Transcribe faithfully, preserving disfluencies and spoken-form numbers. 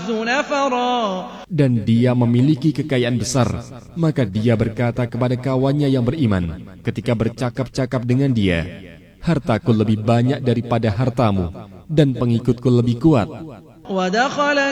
أعز نفرا. Dan dia memiliki kekayaan besar. Maka dia berkata kepada kawannya yang beriman ketika bercakap-cakap dengan dia, hartaku lebih banyak daripada hartamu dan pengikutku lebih kuat. ودخل